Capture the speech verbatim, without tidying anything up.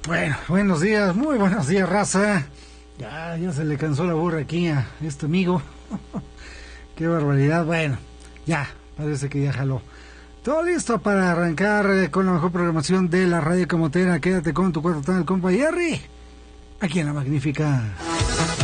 Bueno, buenos días, muy buenos días, raza. Ya, ya se le cansó la burra aquí a este amigo. Qué barbaridad. Bueno, ya, parece que ya jaló. Todo listo para arrancar con la mejor programación de la radio camotera. Quédate con tu cuatro tal, compa Jerry. Aquí en La Magnífica.